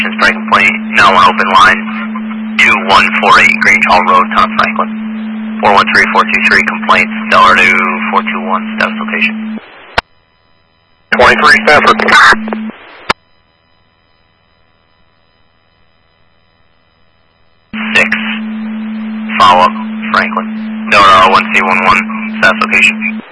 Strike complaint, now on open line, 2148 Grange Hall Road, Town of Franklin. 413423 complaints, Stellar to 421, status location. 23 Stanford. 6, follow up, Franklin. Delta 1C11, status location.